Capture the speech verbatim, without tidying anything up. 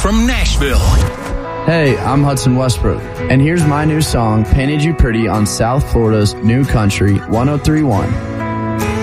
from Nashville. Hey, I'm Hudson Westbrook, and here's my new song, Painted You Pretty, on South Florida's New Country one oh three point one.